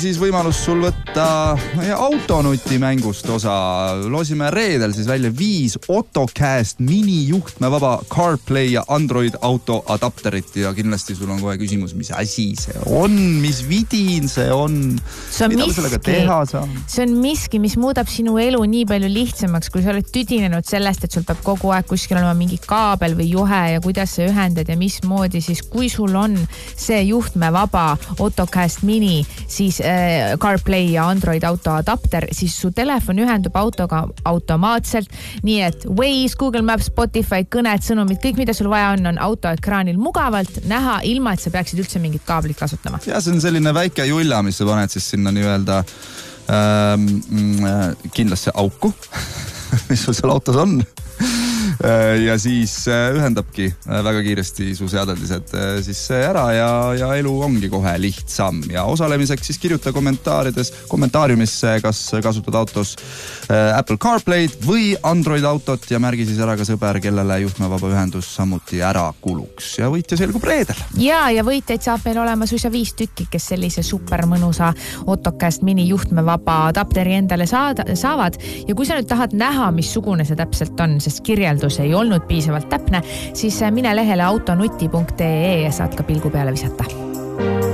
Siis võimalus sul võtta autonuti mängust osa. Loosime reedel siis välja 5 AutoCast mini juhtmevaba CarPlay ja Android auto adapterit ja kindlasti sul on kohe küsimus, mis asi see on, mis vidin see on, mida me sellega teha saab. See on miski, mis muudab sinu elu nii palju lihtsamaks, kui sa oled tüdinenud sellest, et sul peab kogu aeg kuskil olema mingi kaabel või juhe ja kuidas sa ühendad ja mismoodi, siis kui sul on see juhtmevaba AutoCast mini, siis CarPlay ja Android auto adapter, siis su telefon ühendub autoga automaatselt, nii et Waze, Google Maps, Spotify, kõned, sõnumid, kõik mida sul vaja on autoekraanil mugavalt näha, ilma et sa peaksid üldse mingit kaablit kasutama. Ja see on selline väike julla, mis sa paned siis sinna nii-öelda kindlasse auku, mis sul seal autos on. Ja siis ühendabki väga kiiresti su seadeldised siis ära ja elu ongi kohe lihtsam. Ja osalemiseks siis kirjuta kommentaariumisse, kas kasutad autos Apple CarPlay'd või Android autot ja märgi siis ära ka sõber, kellele juhtmevaba ühendus samuti ära kuluks. Ja võitja selgub reedel. Ja võitjaid saab meil olema suisa 5 tükki, kes sellise super mõnusa AutoCast mini juhtmevaba adapteri endale saavad. Ja kui sa nüüd tahad näha, missugune see täpselt on, sest kirjeldus ei olnud piisavalt täpne, siis mine lehele autonuti.ee ja saad ka pilgu peale visata.